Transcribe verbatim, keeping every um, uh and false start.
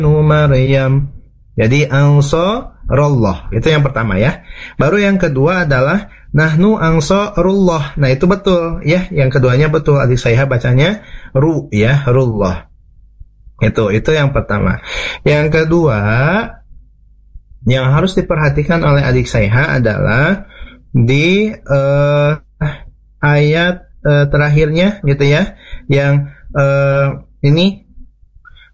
Maryam. Jadi ansarullah itu yang pertama ya. Baru yang kedua adalah nahnu ansarullah. Nah itu betul ya. Yang keduanya betul. Adik saya bacanya ru ya, rullah. Itu itu yang pertama. Yang kedua yang harus diperhatikan oleh adik saya adalah di uh, ayat uh, terakhirnya gitu ya. Yang uh, ini